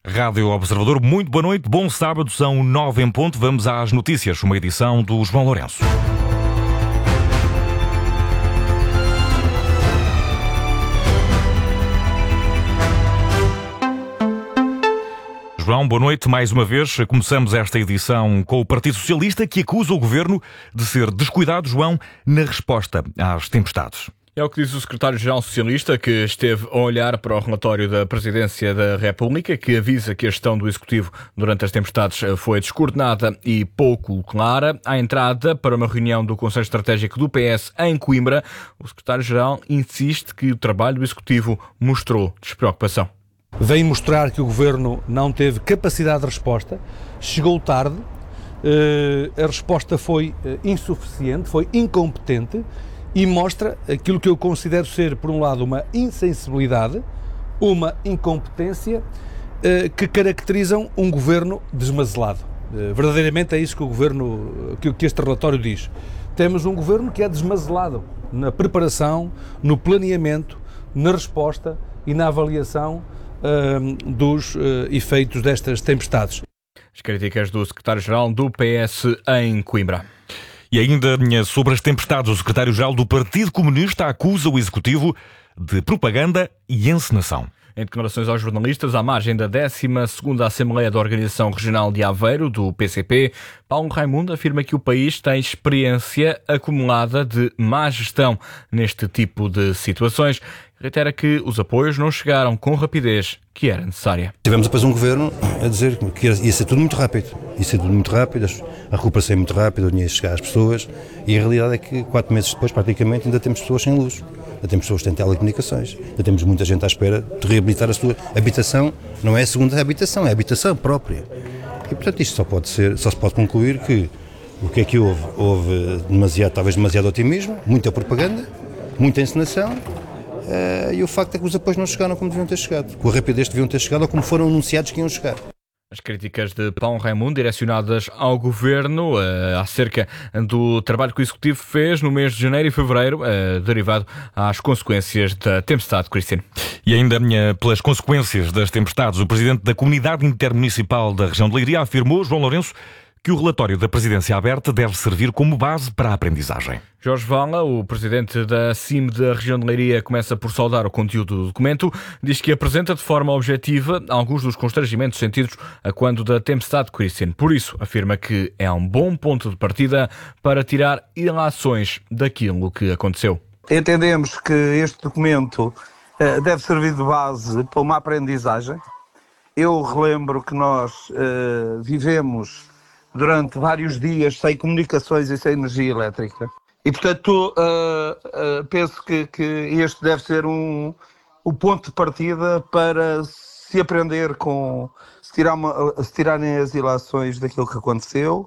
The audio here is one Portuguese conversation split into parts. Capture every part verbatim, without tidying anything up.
Rádio Observador, muito boa noite, bom sábado, são nove em ponto, vamos às notícias, uma edição do João Lourenço. João, boa noite, mais uma vez. Começamos esta edição com o Partido Socialista, que acusa o Governo de ser descuidado, João, na resposta às tempestades. É o que diz o secretário-geral socialista, que esteve a olhar para o relatório da Presidência da República, que avisa que a gestão do Executivo durante as tempestades foi descoordenada e pouco clara. À entrada para uma reunião do Conselho Estratégico do P S em Coimbra, o secretário-geral insiste que o trabalho do Executivo mostrou despreocupação. Vem mostrar que o Governo não teve capacidade de resposta, chegou tarde, a resposta foi insuficiente, foi incompetente e mostra aquilo que eu considero ser, por um lado, uma insensibilidade, uma incompetência que caracterizam um Governo desmazelado. Verdadeiramente é isso que o Governo, que este relatório diz. Temos um Governo que é desmazelado na preparação, no planeamento, na resposta e na avaliação dos efeitos destas tempestades. As críticas do secretário-geral do P S em Coimbra. E ainda sobre as tempestades, o secretário-geral do Partido Comunista acusa o Executivo de propaganda e encenação. Em declarações aos jornalistas, à margem da décima segunda Assembleia da Organização Regional de Aveiro, do P C P, Paulo Raimundo afirma que o país tem experiência acumulada de má gestão neste tipo de situações. Reitera que os apoios não chegaram com rapidez que era necessária. Tivemos depois um governo a dizer que ia ser tudo muito rápido. Ia ser tudo muito rápido, a recuperação é muito rápida, o dinheiro ia chegar às pessoas e a realidade é que quatro meses depois, praticamente, ainda temos pessoas sem luz. Ainda temos pessoas sem telecomunicações. Ainda temos muita gente à espera de reabilitar a sua habitação. Não é a segunda habitação, é a habitação própria. E, portanto, isto só pode ser, só se pode concluir que o que é que houve? Houve demasiado, talvez demasiado otimismo, muita propaganda, muita encenação. Uh, e o facto é que os apoios não chegaram como deviam ter chegado, com a rapidez que deviam ter chegado ou como foram anunciados que iam chegar. As críticas de Paulo Raimundo direcionadas ao Governo uh, acerca do trabalho que o Executivo fez no mês de janeiro e fevereiro, uh, derivado às consequências da tempestade, Cristiano. E ainda pelas consequências das tempestades, o Presidente da Comunidade Intermunicipal da região de Leiria afirmou, João Lourenço, que o relatório da Presidência Aberta deve servir como base para a aprendizagem. Jorge Vala, o presidente da C I M da região de Leiria, começa por saudar o conteúdo do documento. Diz que apresenta de forma objetiva alguns dos constrangimentos sentidos a quando da tempestade Cristian. Por isso, afirma que é um bom ponto de partida para tirar ilações daquilo que aconteceu. Entendemos que este documento uh, deve servir de base para uma aprendizagem. Eu relembro que nós uh, vivemos durante vários dias sem comunicações e sem energia elétrica. E, portanto, uh, uh, penso que, que este deve ser um, um ponto de partida para se aprender com, se, tirar uma, se tirarem as ilações daquilo que aconteceu.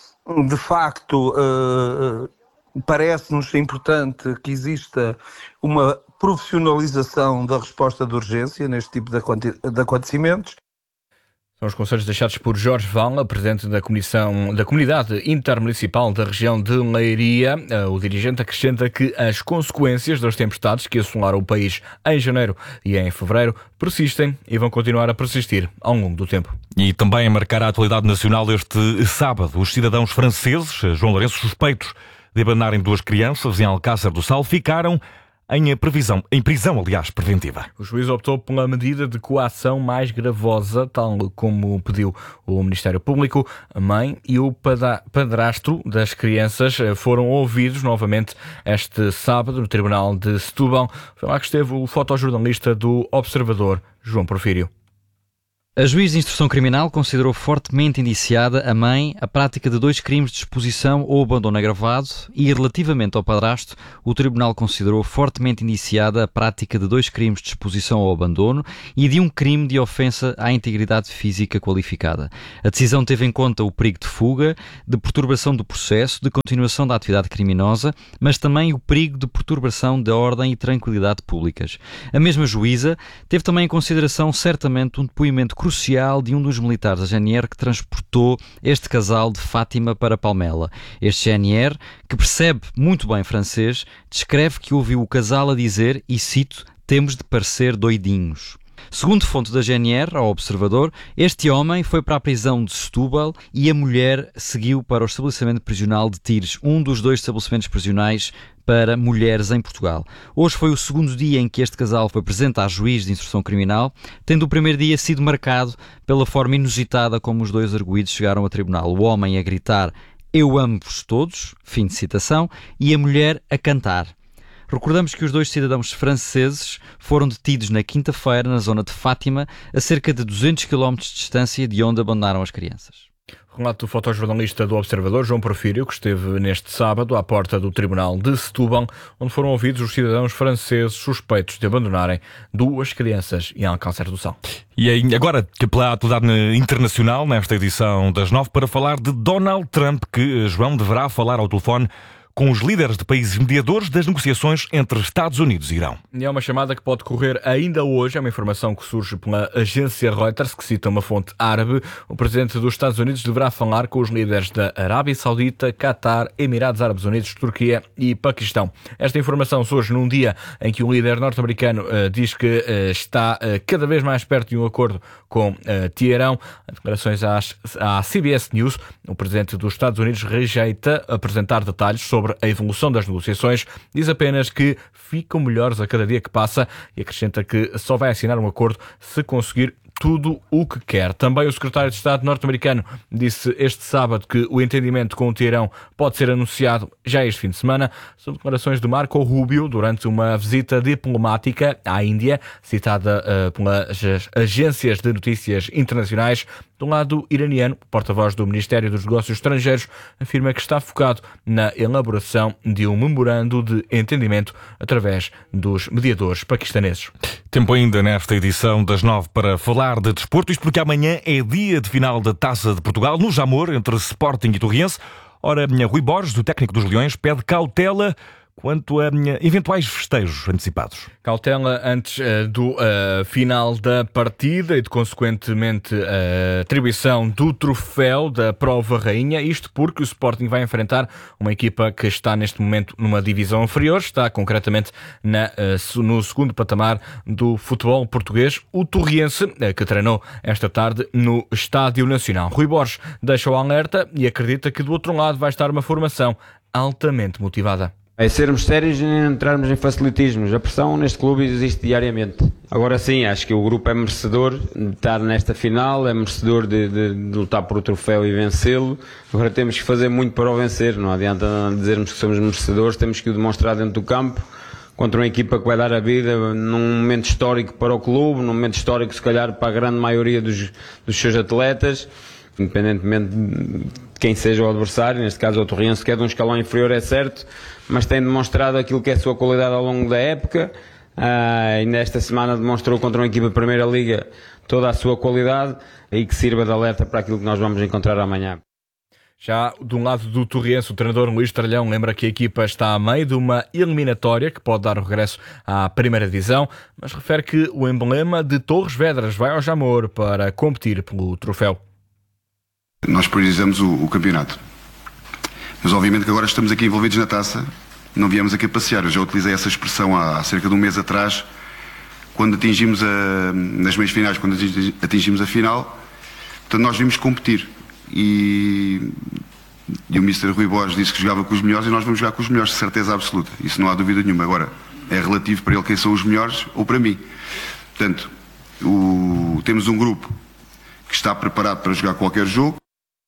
De facto, uh, parece-nos importante que exista uma profissionalização da resposta de urgência neste tipo de, de acontecimentos. São os conselhos deixados por Jorge Vala, presidente da, comissão, da Comunidade Intermunicipal da região de Leiria. O dirigente acrescenta que as consequências das tempestades que assolaram o país em janeiro e em fevereiro persistem e vão continuar a persistir ao longo do tempo. E também a marcar a atualidade nacional este sábado. Os cidadãos franceses, João Lourenço, suspeitos de abanarem duas crianças em Alcácer do Sal, ficaram em previsão, em prisão, aliás, preventiva. O juiz optou pela medida de coação mais gravosa, tal como pediu o Ministério Público. A mãe e o padrasto das crianças foram ouvidos novamente este sábado no Tribunal de Setúbal. Foi lá que esteve o fotojornalista do Observador, João Porfírio. A juiz de instrução criminal considerou fortemente indiciada a mãe a prática de dois crimes de exposição ou abandono agravado e, relativamente ao padrasto, o tribunal considerou fortemente indiciada a prática de dois crimes de exposição ou abandono e de um crime de ofensa à integridade física qualificada. A decisão teve em conta o perigo de fuga, de perturbação do processo, de continuação da atividade criminosa, mas também o perigo de perturbação da ordem e tranquilidade públicas. A mesma juíza teve também em consideração certamente um depoimento crucial de um dos militares da G N R que transportou este casal de Fátima para Palmela. Este G N R, que percebe muito bem francês, descreve que ouviu o casal a dizer, e cito, "temos de parecer doidinhos". Segundo fonte da G N R, ao Observador, este homem foi para a prisão de Setúbal e a mulher seguiu para o estabelecimento prisional de Tires, um dos dois estabelecimentos prisionais para mulheres em Portugal. Hoje foi o segundo dia em que este casal foi presente à juiz de instrução criminal, tendo o primeiro dia sido marcado pela forma inusitada como os dois arguidos chegaram ao tribunal. O homem a gritar "Eu amo-vos todos", fim de citação, e a mulher a cantar. Recordamos que os dois cidadãos franceses foram detidos na quinta-feira na zona de Fátima, a cerca de duzentos quilómetros de distância de onde abandonaram as crianças. Relato do fotojornalista do Observador, João Porfírio, que esteve neste sábado à porta do Tribunal de Setúbal, onde foram ouvidos os cidadãos franceses suspeitos de abandonarem duas crianças em Alcácer do Sal. E aí, agora, pela atualidade internacional, nesta edição das nove, para falar de Donald Trump, que João deverá falar ao telefone com os líderes de países mediadores das negociações entre Estados Unidos e Irão. E é uma chamada que pode correr ainda hoje, é uma informação que surge pela agência Reuters, que cita uma fonte árabe. O presidente dos Estados Unidos deverá falar com os líderes da Arábia Saudita, Catar, Emirados Árabes Unidos, Turquia e Paquistão. Esta informação surge num dia em que o líder norte-americano uh, diz que uh, está uh, cada vez mais perto de um acordo com uh, Teherão. Em declarações às, à C B S News, o presidente dos Estados Unidos rejeita apresentar detalhes sobre a evolução das negociações, diz apenas que ficam melhores a cada dia que passa e acrescenta que só vai assinar um acordo se conseguir tudo o que quer. Também o secretário de Estado norte-americano disse este sábado que o entendimento com o Teherão pode ser anunciado já este fim de semana. São declarações de Marco Rubio durante uma visita diplomática à Índia, citada uh, pelas agências de notícias internacionais. Do lado iraniano, o porta-voz do Ministério dos Negócios Estrangeiros afirma que está focado na elaboração de um memorando de entendimento através dos mediadores paquistaneses. Tempo ainda nesta edição das nove para falar de desporto, isto porque amanhã é dia de final da Taça de Portugal, no Jamor, entre Sporting e Torriense. Ora, Rui Borges, o técnico dos Leões, pede cautela quanto a eventuais festejos antecipados. Cautela antes uh, do uh, final da partida e de, consequentemente, a uh, atribuição do troféu da Prova Rainha. Isto porque o Sporting vai enfrentar uma equipa que está neste momento numa divisão inferior, está concretamente na, uh, no segundo patamar do futebol português, o Torriense, uh, que treinou esta tarde no Estádio Nacional. Rui Borges deixa o alerta e acredita que do outro lado vai estar uma formação altamente motivada. É sermos sérios e não entrarmos em facilitismos. A pressão neste clube existe diariamente. Agora sim, acho que o grupo é merecedor de estar nesta final, é merecedor de, de, de lutar por o troféu e vencê-lo. Agora temos que fazer muito para o vencer. Não adianta dizermos que somos merecedores, temos que o demonstrar dentro do campo, contra uma equipa que vai dar a vida num momento histórico para o clube, num momento histórico se calhar para a grande maioria dos, dos seus atletas, independentemente de quem seja o adversário. Neste caso o Torriense, que é de um escalão inferior, é certo, mas tem demonstrado aquilo que é a sua qualidade ao longo da época. Uh, ainda esta semana demonstrou contra uma equipa de Primeira Liga toda a sua qualidade, e que sirva de alerta para aquilo que nós vamos encontrar amanhã. Já do lado do Torriense, o treinador Luís Tralhão lembra que a equipa está a meio de uma eliminatória que pode dar o regresso à primeira divisão, mas refere que o emblema de Torres Vedras vai ao Jamor para competir pelo troféu. Nós priorizamos o, o campeonato, mas obviamente que agora estamos aqui envolvidos na taça, não viemos aqui passear. Eu já utilizei essa expressão há, há cerca de um mês atrás, quando atingimos a, nas meias finais, quando atingimos a final. Portanto, nós vimos competir e, e o mister Rui Borges disse que jogava com os melhores, e nós vamos jogar com os melhores, de certeza absoluta, isso não há dúvida nenhuma. Agora, é relativo para ele quem são os melhores ou para mim. Portanto, o, temos um grupo que está preparado para jogar qualquer jogo.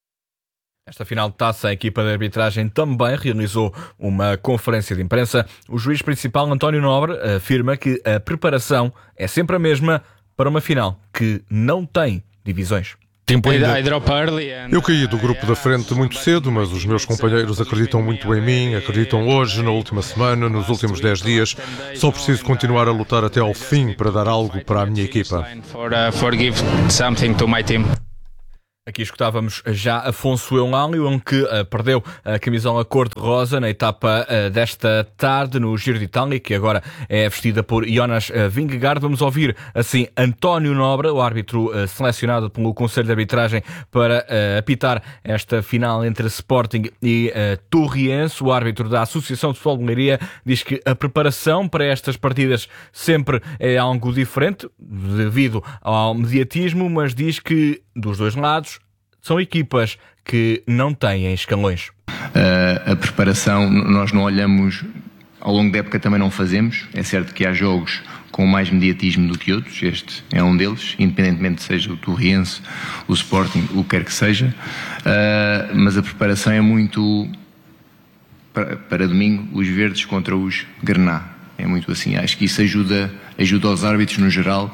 Esta final de taça, a equipa de arbitragem também realizou uma conferência de imprensa. O juiz principal, António Nobre, afirma que a preparação é sempre a mesma para uma final que não tem divisões. Tempo ainda. Eu caí do grupo da frente muito cedo, mas os meus companheiros acreditam muito em mim, acreditam hoje, na última semana, nos últimos dez dias. Só preciso continuar a lutar até ao fim para dar algo para a minha equipa. Aqui escutávamos já Afonso Eulálio, que uh, perdeu a camisola cor-de-rosa na etapa uh, desta tarde no Giro de Itália, que agora é vestida por Jonas uh, Vingegaard. Vamos ouvir assim António Nobre, o árbitro uh, selecionado pelo Conselho de Arbitragem para uh, apitar esta final entre Sporting e uh, Torriense. O árbitro da Associação de Futebol de Leiria diz que a preparação para estas partidas sempre é algo diferente devido ao mediatismo, mas diz que dos dois lados são equipas que não têm escalões. Uh, a preparação, nós não olhamos, ao longo da época também não fazemos. É certo que há jogos com mais mediatismo do que outros, este é um deles, independentemente seja o Torriense, o Sporting, o que quer que seja. Uh, mas a preparação é muito para, para domingo, os verdes contra os grená. É muito assim. Acho que isso ajuda, ajuda os árbitros no geral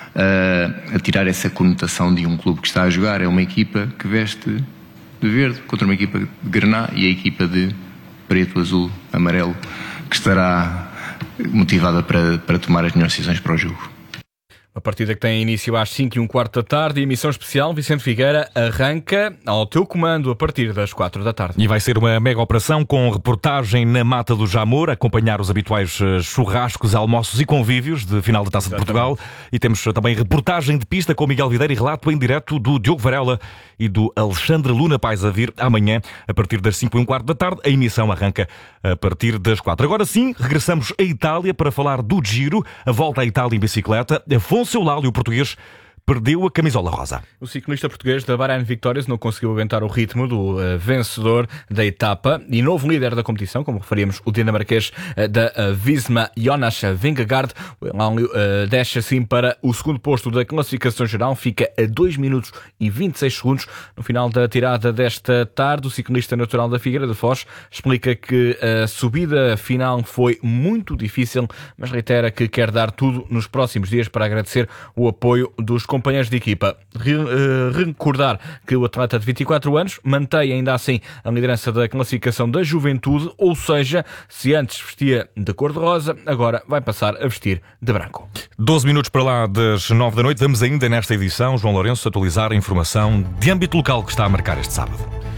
a tirar essa conotação de um clube que está a jogar. É uma equipa que veste de verde contra uma equipa de grená e a equipa de preto, azul, amarelo que estará motivada para, para tomar as melhores decisões para o jogo. A partida que tem início às cinco e um quarto da tarde, emissão especial. Vicente Figueira arranca ao teu comando a partir das quatro da tarde. E vai ser uma mega operação com reportagem na Mata do Jamor, acompanhar os habituais churrascos, almoços e convívios de final da Taça Exatamente. de Portugal. E temos também reportagem de pista com Miguel Videira e relato em direto do Diogo Varela e do Alexandre Luna Pais a vir amanhã a partir das cinco e um quarto da tarde. A emissão arranca a partir das quatro. Agora sim, regressamos à Itália para falar do Giro, a volta à Itália em bicicleta. Afonso Eulálio, o português, perdeu a camisola rosa. O ciclista português da Bahrain Victorious não conseguiu aguentar o ritmo do uh, vencedor da etapa e novo líder da competição, como referíamos, o dinamarquês uh, da uh, Visma, Jonas Vingegaard. O Eulálio uh, desce assim para o segundo posto da classificação geral, fica a dois minutos e vinte e seis segundos. No final da tirada desta tarde, o ciclista natural da Figueira da Foz explica que a subida final foi muito difícil, mas reitera que quer dar tudo nos próximos dias para agradecer o apoio dos companheiros de equipa. Recordar que o atleta de vinte e quatro anos mantém ainda assim a liderança da classificação da juventude, ou seja, se antes vestia de cor-de-rosa, agora vai passar a vestir de branco. doze minutos para lá das nove da noite, vamos ainda nesta edição, João Lourenço, atualizar a informação de âmbito local que está a marcar este sábado.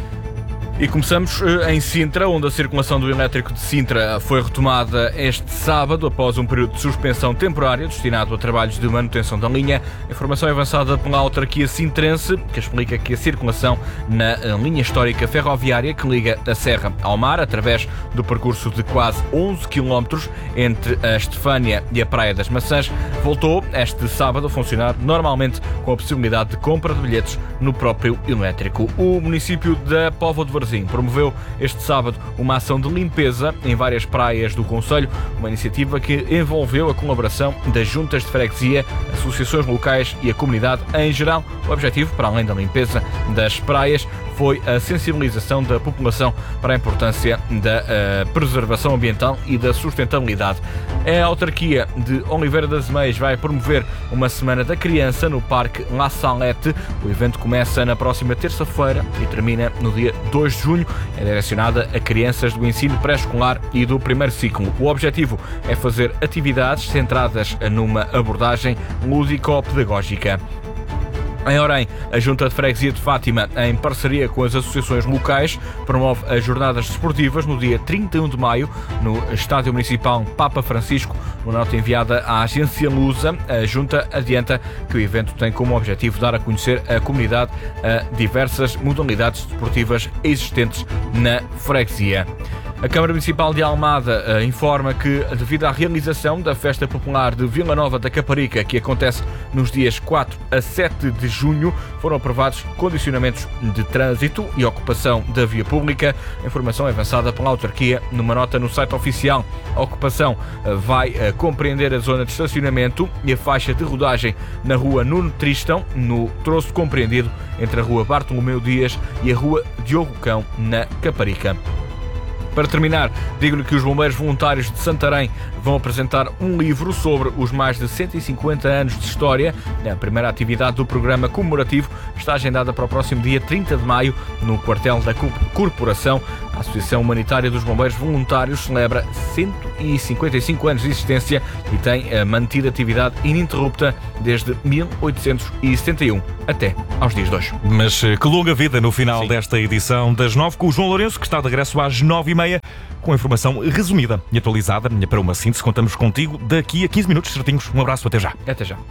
E começamos em Sintra, onde a circulação do elétrico de Sintra foi retomada este sábado, após um período de suspensão temporária destinado a trabalhos de manutenção da linha. Informação avançada pela autarquia sintrense, que explica que a circulação na linha histórica ferroviária que liga a Serra ao mar, através do percurso de quase onze quilómetros entre a Estefânia e a Praia das Maçãs, voltou este sábado a funcionar normalmente, com a possibilidade de compra de bilhetes no próprio elétrico. O município da Póvoa de Varzim promoveu este sábado uma ação de limpeza em várias praias do concelho, uma iniciativa que envolveu a colaboração das juntas de freguesia, associações locais e a comunidade em geral. O objetivo, para além da limpeza das praias, foi a sensibilização da população para a importância da uh, preservação ambiental e da sustentabilidade. A autarquia de Oliveira das Meias vai promover uma Semana da Criança no Parque La Salette. O evento começa na próxima terça-feira e termina no dia dois de junho. É direcionada a crianças do ensino pré-escolar e do primeiro ciclo. O objetivo é fazer atividades centradas numa abordagem lúdico-pedagógica. Em Orém, a Junta de Freguesia de Fátima, em parceria com as associações locais, promove as jornadas desportivas no dia trinta e um de maio, no Estádio Municipal Papa Francisco. Numa nota enviada à agência Lusa, a Junta adianta que o evento tem como objetivo dar a conhecer a comunidade a diversas modalidades desportivas existentes na freguesia. A Câmara Municipal de Almada uh, informa que, devido à realização da Festa Popular de Vila Nova da Caparica, que acontece nos dias quatro a sete de junho, foram aprovados condicionamentos de trânsito e ocupação da via pública. A informação é avançada pela autarquia numa nota no site oficial. A ocupação uh, vai uh, compreender a zona de estacionamento e a faixa de rodagem na rua Nuno Tristão, no troço compreendido entre a rua Bartolomeu Dias e a rua Diogo Cão, na Caparica. Para terminar, digo-lhe que os bombeiros voluntários de Santarém vão apresentar um livro sobre os mais de cento e cinquenta anos de história. A primeira atividade do programa comemorativo está agendada para o próximo dia trinta de maio, no quartel da Corporação, A Associação Humanitária dos Bombeiros Voluntários celebra cento e cinquenta e cinco anos de existência e tem mantido atividade ininterrupta desde mil oitocentos e setenta e um até aos dias de hoje. Mas que longa vida no final Sim. desta edição das nove, com o João Lourenço, que está de regresso às nove e meia, com a informação resumida e atualizada para uma síntese. Contamos contigo daqui a quinze minutos certinhos. Um abraço, até já. Até já.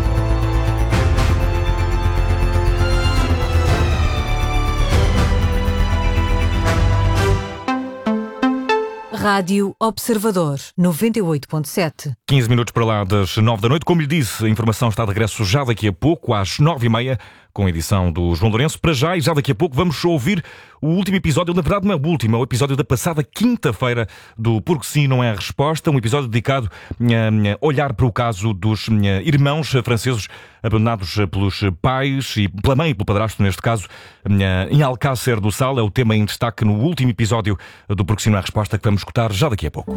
Rádio Observador, noventa e oito ponto sete. quinze minutos para lá das nove da noite. Como lhe disse, a informação está de regresso já daqui a pouco, às nove e meia, com a edição do João Lourenço. Para já, e já daqui a pouco, vamos ouvir o último episódio, na verdade não é o último, é o episódio da passada quinta-feira do Porque Sim Não É a Resposta, um episódio dedicado a olhar para o caso dos irmãos franceses abandonados pelos pais e pela mãe e pelo padrasto, neste caso, em Alcácer do Sal. É o tema em destaque no último episódio do Porque Sim Não É a Resposta, que vamos escutar já daqui a pouco.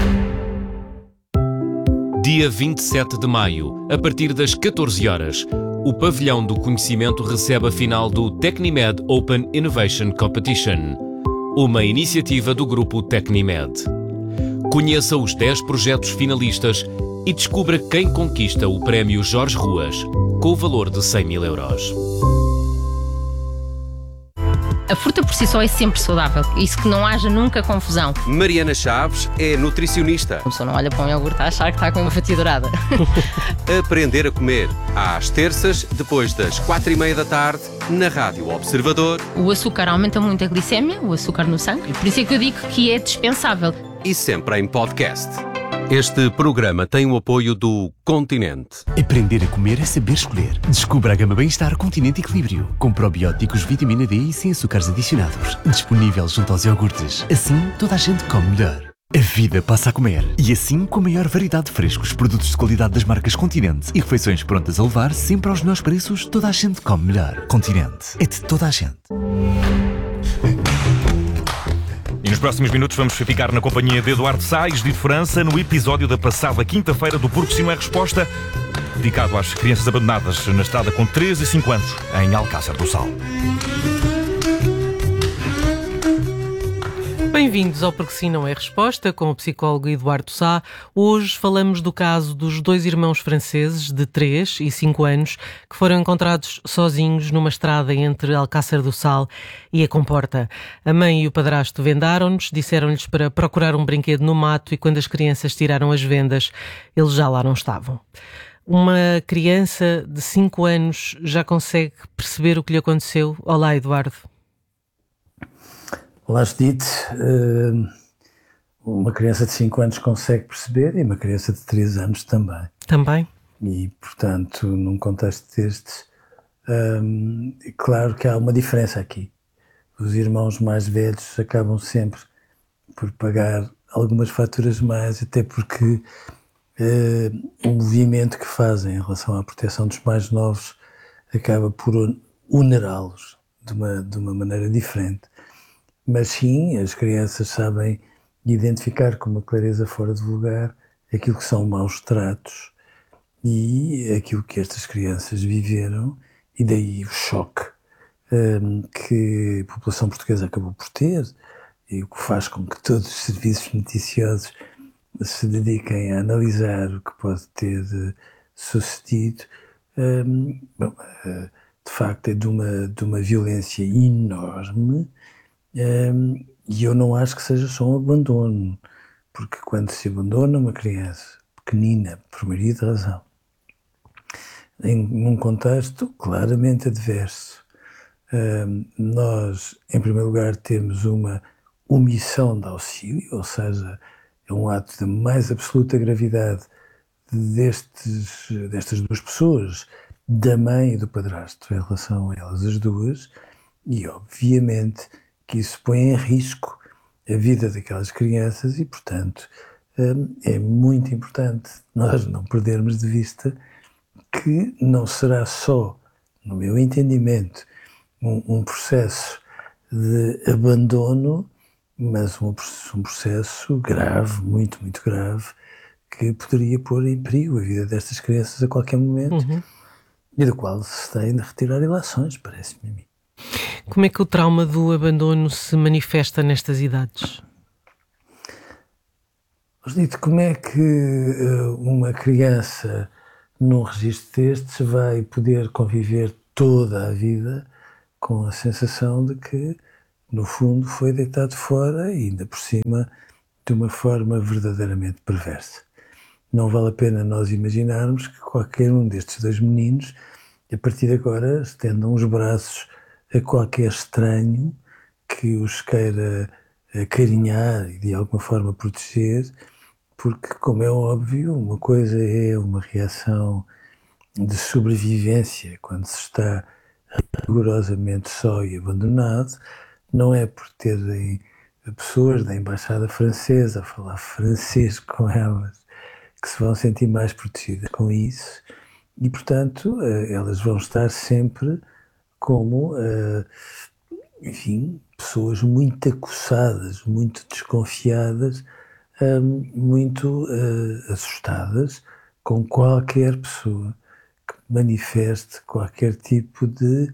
Dia vinte e sete de maio, a partir das catorze horas, o Pavilhão do Conhecimento recebe a final do Tecnimed Open Innovation Competition, uma iniciativa do grupo Tecnimed. Conheça os dez projetos finalistas e descubra quem conquista o prémio Jorge Ruas, com o valor de cem mil euros. A fruta por si só é sempre saudável, isso que não haja nunca confusão. Mariana Chaves é nutricionista. A pessoa não olha para um iogurte a achar que está com uma fatia dourada. Aprender a comer, às terças, depois das quatro e meia da tarde, na Rádio Observador. O açúcar aumenta muito a glicémia, o açúcar no sangue, por isso é que eu digo que é dispensável. E sempre em podcast. Este programa tem o apoio do Continente. Aprender a comer é saber escolher. Descubra a gama Bem-Estar Continente Equilíbrio, com probióticos, vitamina D e sem açúcares adicionados. Disponível junto aos iogurtes. Assim, toda a gente come melhor. A vida passa a comer. E assim, com a maior variedade de frescos, produtos de qualidade das marcas Continente e refeições prontas a levar, sempre aos melhores preços, toda a gente come melhor. Continente. É de toda a gente. E nos próximos minutos vamos ficar na companhia de Eduardo Sais, de França, no episódio da passada quinta-feira do Porque Sim Não É Resposta, dedicado às crianças abandonadas na estrada com três e cinco anos, em Alcácer do Sal. Bem-vindos ao Porque Sim Não É Resposta, com o psicólogo Eduardo Sá. Hoje falamos do caso dos dois irmãos franceses de três e cinco anos que foram encontrados sozinhos numa estrada entre Alcácer do Sal e a Comporta. A mãe e o padrasto vendaram-nos, disseram-lhes para procurar um brinquedo no mato e quando as crianças tiraram as vendas, eles já lá não estavam. Uma criança de cinco anos já consegue perceber o que lhe aconteceu? Olá, Eduardo. Olá, Judite. Uma criança de cinco anos consegue perceber e uma criança de três anos também. Também? E, portanto, num contexto destes, hum, é claro que há uma diferença aqui. Os irmãos mais velhos acabam sempre por pagar algumas faturas mais, até porque uh, o movimento que fazem em relação à proteção dos mais novos acaba por onerá-los de uma, de uma maneira diferente. Mas sim, as crianças sabem identificar com uma clareza fora de lugar aquilo que são maus tratos e aquilo que estas crianças viveram, e daí o choque um, que a população portuguesa acabou por ter, e o que faz com que todos os serviços noticiosos se dediquem a analisar o que pode ter uh, sucedido. Um, bom, uh, de facto é de uma, de uma violência enorme. Um, e eu não acho que seja só um abandono, porque quando se abandona uma criança pequenina, por maioria de razão, em num contexto claramente adverso, um, nós, em primeiro lugar, temos uma omissão de auxílio, ou seja, é um ato de mais absoluta gravidade destes, destas duas pessoas, da mãe e do padrasto, em relação a elas as duas, e obviamente que isso põe em risco a vida daquelas crianças e, portanto, é muito importante nós não perdermos de vista que não será só, no meu entendimento, um, um processo de abandono, mas um, um processo grave, muito, muito grave, que poderia pôr em perigo a vida destas crianças a qualquer momento, uhum. e do qual se tem de retirar ilações, parece-me a mim. Como é que o trauma do abandono se manifesta nestas idades? Dito, como é que uma criança num registro destes vai poder conviver toda a vida com a sensação de que, no fundo, foi deitado fora e ainda por cima de uma forma verdadeiramente perversa? Não vale a pena nós imaginarmos que qualquer um destes dois meninos, a partir de agora, estendam os braços a qualquer estranho que os queira acarinhar e de alguma forma proteger, porque, como é óbvio, uma coisa é uma reação de sobrevivência quando se está rigorosamente só e abandonado, não é por terem pessoas da Embaixada Francesa a falar francês com elas que se vão sentir mais protegidas com isso, e, portanto, elas vão estar sempre como, enfim, pessoas muito acossadas, muito desconfiadas, muito assustadas com qualquer pessoa que manifeste qualquer tipo de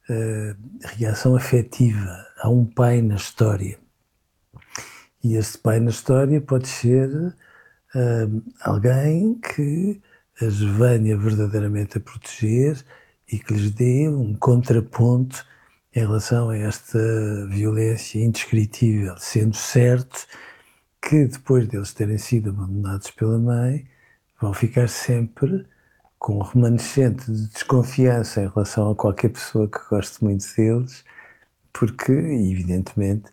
reação afetiva. Há um pai na história, e esse pai na história pode ser Uh, alguém que as venha verdadeiramente a proteger e que lhes dê um contraponto em relação a esta violência indescritível, sendo certo que depois deles terem sido abandonados pela mãe, vão ficar sempre com um remanescente de desconfiança em relação a qualquer pessoa que goste muito deles, porque, evidentemente,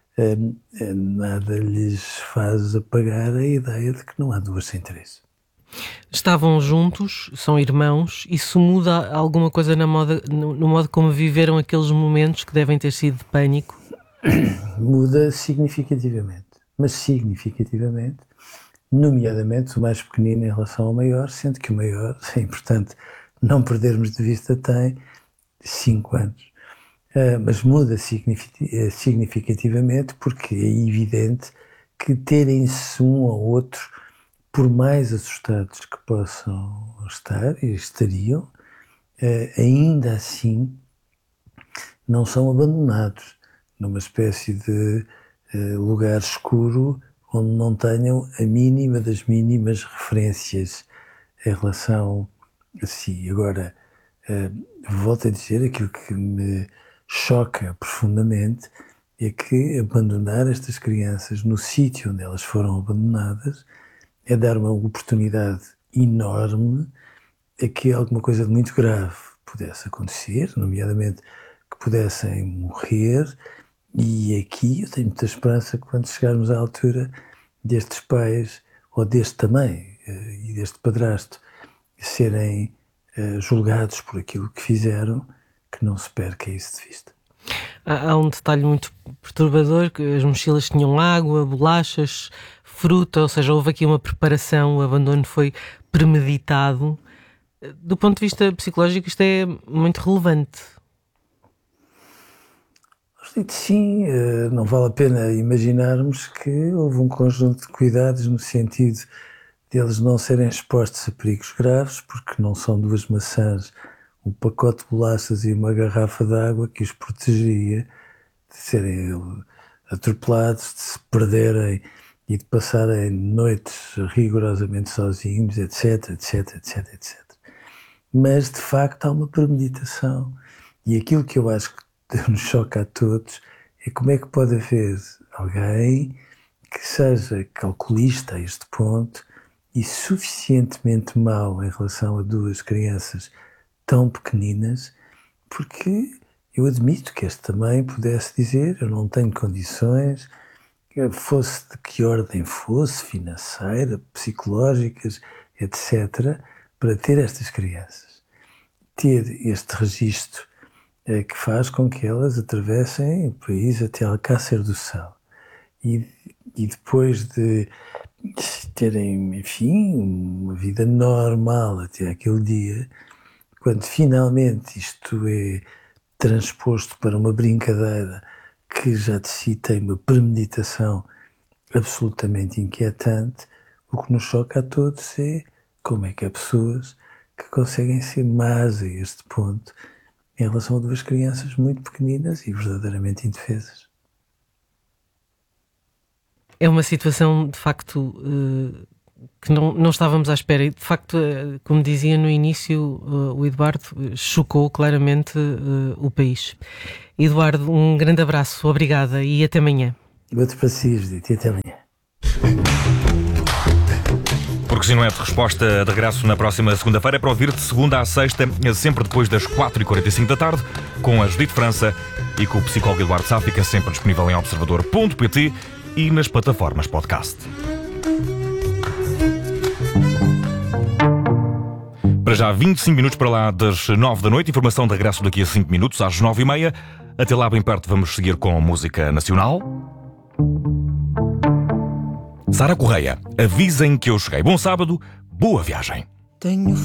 nada lhes faz apagar a ideia de que não há duas sem três. Estavam juntos, são irmãos, isso muda alguma coisa na moda, no, no modo como viveram aqueles momentos que devem ter sido de pânico? Muda significativamente, mas significativamente, nomeadamente o mais pequenino em relação ao maior, sendo que o maior, é importante não perdermos de vista, tem cinco anos. Uh, mas muda significativamente porque é evidente que terem-se um ao outro, por mais assustados que possam estar e estariam, uh, ainda assim não são abandonados numa espécie de uh, lugar escuro onde não tenham a mínima das mínimas referências em relação a si. Agora, uh, volto a dizer aquilo que me choca profundamente, é que abandonar estas crianças no sítio onde elas foram abandonadas é dar uma oportunidade enorme a que alguma coisa de muito grave pudesse acontecer, nomeadamente que pudessem morrer, e aqui eu tenho muita esperança que quando chegarmos à altura destes pais, ou deste também, e deste padrasto, serem julgados por aquilo que fizeram, que não se perca isso de vista. Há, há um detalhe muito perturbador, que as mochilas tinham água, bolachas, fruta, ou seja, houve aqui uma preparação, o abandono foi premeditado. Do ponto de vista psicológico, isto é muito relevante. Sim, não vale a pena imaginarmos que houve um conjunto de cuidados no sentido de eles não serem expostos a perigos graves, porque não são duas maçãs, um pacote de bolachas e uma garrafa de água que os protegeria de serem atropelados, de se perderem e de passarem noites rigorosamente sozinhos, etc, etc, etc, etcétera. Mas, de facto, há uma premeditação. E aquilo que eu acho que nos choca a todos é como é que pode haver alguém que seja calculista a este ponto e suficientemente mau em relação a duas crianças tão pequeninas, porque eu admito que este também pudesse dizer: eu não tenho condições, fosse de que ordem fosse, financeira, psicológicas, etcétera, para ter estas crianças. Ter este registro é, que faz com que elas atravessem o país até Alcácer do Sal. E, e depois de terem, enfim, uma vida normal até aquele dia, quando finalmente isto é transposto para uma brincadeira que já de si tem uma premeditação absolutamente inquietante, o que nos choca a todos é como é que há pessoas que conseguem ser más a este ponto em relação a duas crianças muito pequeninas e verdadeiramente indefesas. É uma situação, de facto, que não, não estávamos à espera. E, de facto, como dizia no início, o Eduardo chocou claramente o país. Eduardo, um grande abraço, obrigada e até amanhã. Outro para si, Judite, e até amanhã. Porque se não é de resposta, de regresso na próxima segunda-feira, é para ouvir de segunda à sexta, sempre depois das quatro e quarenta e cinco da tarde, com a Judite França e com o psicólogo Eduardo Sá. Fica sempre disponível em observador ponto pt e nas plataformas podcast. Para já, vinte e cinco minutos para lá das nove da noite. Informação de regresso daqui a cinco minutos, às nove e meia. Até lá, bem perto, vamos seguir com música nacional. Sara Correia, avisem que eu cheguei. Bom sábado, boa viagem. Tenho